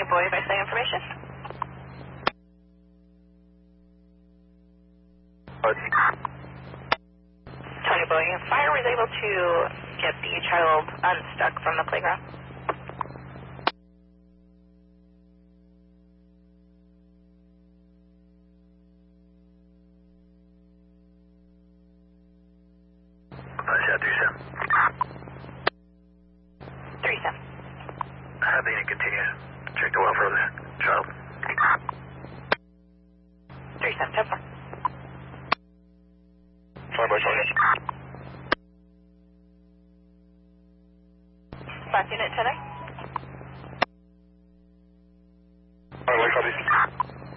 Boy, by say information. Tony Boy, fire was able to get the child unstuck from the playground. Yeah, 37. Have the unit continue. Check the welfare of the child. 37, 10 4. Fire by Last unit, 10